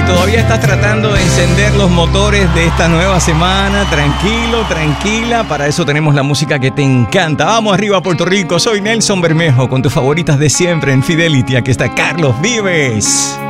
todavía estás tratando de encender los motores de esta nueva semana, tranquilo, tranquila, para eso tenemos la música que te encanta. Vamos arriba, Puerto Rico. Soy Nelson Bermejo con tus favoritas de siempre en Fidelity. Aquí está Carlos Vives.